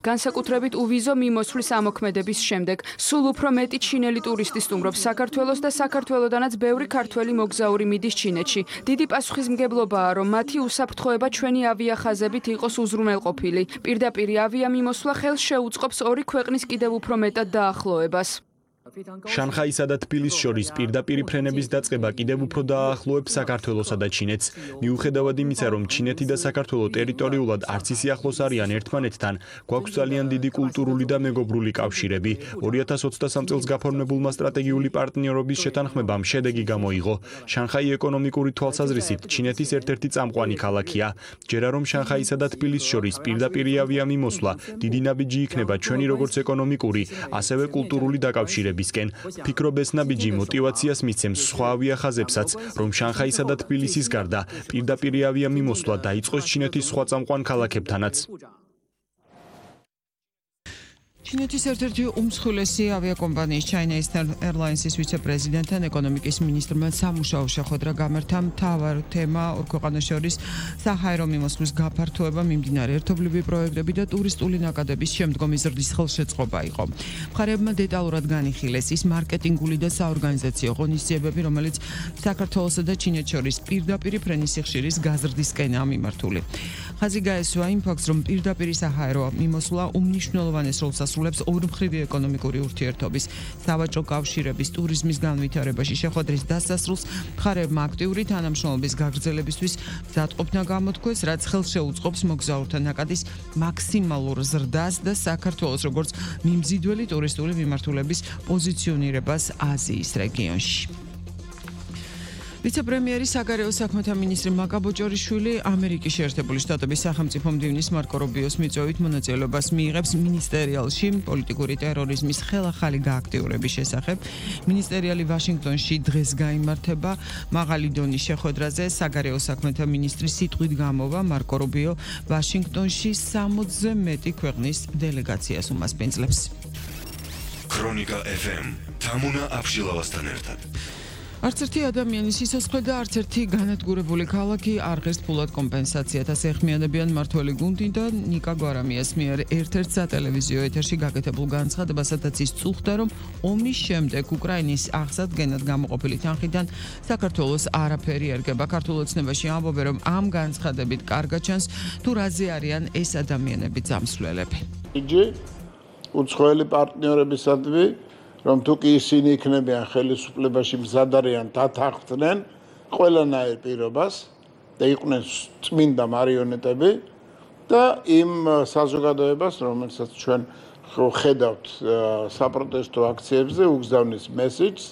განსაკუთრებით უვიზო მიმოსვლის ამოქმედების შემდეგ სულ უფრო მეტი ჩინელი ტურისტი სტუმრობს საქართველოს და საქართველოდანაც ბევრი ქართველი მოგზაური მიდის ჩინეთში. დიდი პასუხისმგებლობაა, რომ მათი უსაფრთხოება ჩვენი ავიახაზებით იყოს უზრუნველყოფილი. პირდაპირი ავიამიმოსვლა ხელს შეუწყობს ორი ქვეყნის კიდევ უფრო მეტად დაახლოებას. შანხაისა და თბილისის შორის პირდაპირი ფრენების დაწყება კიდევ უფრო დაახლოებს საქართველოსა და ჩინეთს. მიუხედავად იმისა, რომ ჩინეთი და საქართველო ტერიტორიულად არც ისე ახლოს არიან ერთმანეთთან, გვაქვს ძალიან დიდი კულტურული და მეგობრული კავშირები. 2023 წელს გაფორმებულმა სტრატეგიული პარტნიორობის შეთანხმებამ შედეგი გამოიღო. შანხაი ეკონომიკური თვალსაზრისით ჩინეთის ერთ-ერთი წამყვანი ქალაქია. ჯერა რომ შანხაისა და თბილისის შორის პირდაპირი ავიამიმოსვლა დიდი ნაბიჯი იქნება ჩვენი როგორც ეკონომიკური, ასევე კულტურული დაკავშირებისკენ. ფიქრობ ეს ნაბიჯი мотивაციას მისცემს სხვა ავიახაზებსაც, რომ შანხაისა და თბილისის გარდა პირდაპირი ავიამიმოსვლა დაიწყოს ჩინეთის სხვა წამყვან ქალაქებთანაც. ჩინეთის ერთ-ერთი უმსხვილესი ავიაკომპანიის China Eastern Airlines-ის ვიცე-პრეზიდენტთან ეკონომიკის მინისტრმა სამუშაო შეხვედრა გამართა. მთავარ თემა ორ ქვეყანას შორის საჰაერო მიმოსვლის გაფართოება, მიმდინარე ერთობლივი პროექტები და ტურისტული ნაკადების შემდგომი ზრდის ხელშეწყობა იყო. მხარეებმა დეტალურად განიხილეს ის მარკეტინგული და საორგანიზაციო ღონისძიებები, რომელიც საქართველოსა და ჩინეთს შორის პირდაპირი ფრენის სიხშირის გაზრდისკენაა მიმართული. ხაზი გაესვა იმ ფაქტს, რომ პირდაპირი საჰაერო მიმოსვლა უმნიშვნელოვანეს როლს ასრულებს ორმხრივი ეკონომიკური ურთიერთობის, სავაჭრო კავშირების, ტურიზმის განვითარებაში. შეხვედრის დასასრულს მხარეებმა აქტიური თანამშრომლობის გაგრძელებისთვის მზადყოფნა გამოთქვეს, რაც ხელს შეუწყობს მოგზაურთა ნაკადის მაქსიმალურ ზრდას და საქართველოს როგორც მიმზიდველი ტურისტული მიმართულების პოზიციონირებას აზიის რეგიონში. ვიცე-პრემიერი საგარეო საქმეთა მინისტრი მაკა ბოჭორიშვილი ამერიკის შეერთებული შტატების სახელმწიფო მდივნის მარკო რუბიოს მიწვევით მონაწილეობას მიიღებს მინისტერიალში პოლიტიკური ტერორიზმის ხელახალი გააქტიურების შესახებ. მინისტერიალი ვაშინგტონში დღეს გაიმართება. მაღალი დონის შეხვედრაზე საგარეო საქმეთა მინისტრის სიტყვით გამოვა მარკო რუბიო ვაშინგტონში 60-ზე მეტი ქვეყნის დელეგაციას უმასპინძლებს. ქრონიკა FM თამუნა აფშილავასთან ერთად. არც ერთი ადამიანის სიცოცხლე და არც ერთი განადგურებული ქალაქი არ ღირს ფულად კომპენსაციათ, ასე ეხმიანებიან მმართველი გუნდი და ნიკა გვარამიას მიერ ერთ-ერთ სატელევიზიო ეთერში გაკეთებულ განცხადება, სადაც ის წუხდა, რომ ომის შემდეგ უკრაინის აღსადგენად გამოყოფილი თანხიდან საქართველოს არაფერი ერგება. ქართულ ოცნებაში ამბობენ, რომ ამ განცხადებით კარგად ჩანს, თუ რაზე არიან ეს ადამიანები ძამსვლელები. უცხოელი პარტნიორებისადმი რომ თუ კი ისინი იქნებიან ხელისუფლებაში მზად არიან დათანხმდნენ ყველანაირ პირობას და იყვნენ წმინდა მარიონეტები და იმ საზოგადოებას, რომელსაც ჩვენ ხედავთ საპროტესტო აქციებზე, უგზავნის მესიჯს,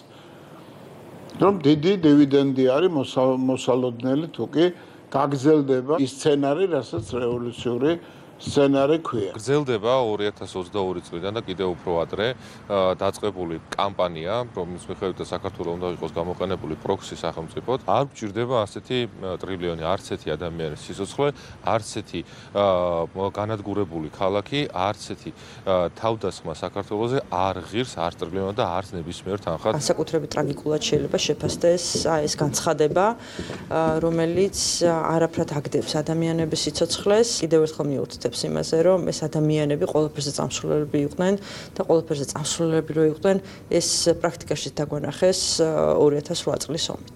რომ დიდი დივიდენდი არის მოსალოდნელი თუ კი გაგრძელდება ის სცენარი, რასაც რევოლუციური სცენარი ქვია. გრძელდება 2022 წლიდან და კიდევ უფრო ადრე დაწყებული კამპანია, რომლის მიხედვით საქართველოს უნდა იყოს გამოყენებული პროქსი სახელმწიფოდ. არ გჭირდება ასეთი ტრილიონი, არც ერთი ადამიანის სიცოცხლე, არც ერთი განადგურებული ქალაქი, არც ერთი თავდასხმა საქართველოზე არ ღირს არც ტრილიონად და არც ნებისმიერ თანხად. განსაკუთრებით ტრაგიკულად შეიძლება შეფასდეს ეს განცხადება, რომელიც არაფრად აგდებს ადამიანების სიცოცხლეს. კიდევ ერთხელ მიუთითებს იმაზე, რომ ეს ადამიანები ყველაფერზე წამსვლელები იყვნენ და ყველაფერზე წამსვლელები რო იყვნენ, ეს პრაქტიკაში დაგვანახეს 2008 წლის ომით.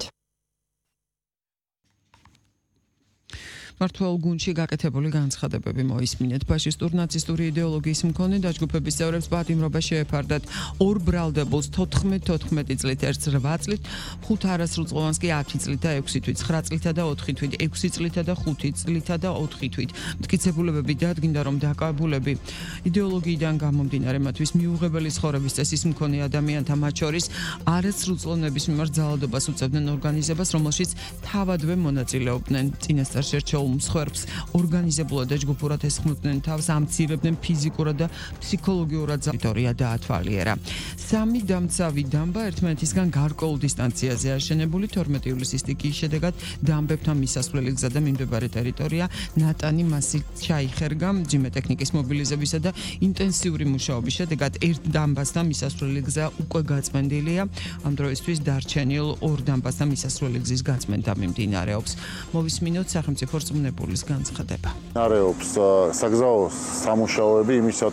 მმართველ გუნდში გაკეთებული განცხადებები მოისმინეთ. ფაშისტურ ნაცისტური იდეოლოგიის მქონე დაჯგუფების წევრებს პატიმრობა შეეფარდათ. ორ ბრალდებულს 14 წლით, ერთს 8 წლით, 5 არასრულწლოვანს კი 10 წლით და 6 თვით, 9 წლითა და 4 თვით, 6 წლითა და 5 წლითა და 4 თვით. მტკიცებულებები დადგინდა, რომ დაკავებულები იდეოლოგიიდან გამომდინარე მათთვის მიუღებელი ცხოვრების წესის მქონე ადამიანთა, მათ შორის არასრულწლოვნების მიმართ ძალადობას უწევდნენ ორგანიზებას, რომელშიც თავადვე მონაწილეობდნენ. წინასწარ შერჩეულ მსხვერპლს ორგანიზებულად და ჯგუფურად ესხმოდნენ თავს, ამცირებდნენ ფიზიკურად და ფსიქოლოგიურად ტერიტორია დაათვალიერა. სამი დამცავი დამბა ერთმანეთისგან გარკვეულ დისტანციაზე აშენებული 12 ივლისის სტიქიის შედეგად დამბებთან მისასვლელი გზა და მიმდებარე ტერიტორია ნატანი მასით ჩაიხერგა. მძიმე ტექნიკის მობილიზებისა და ინტენსიური მუშაობის შედეგად ერთ დამბასთან მისასვლელი გზა უკვე გაწმენდილია. ამ დროისთვის დარჩენილ ორ დამბასთან მისასვლელი გზის გაწმენდა მიმდინარეობს. მოვისმინოთ სახელმწიფო დარწმუნებულის განცხადება. არეობს საგზაო სამუშაოები იმისათვის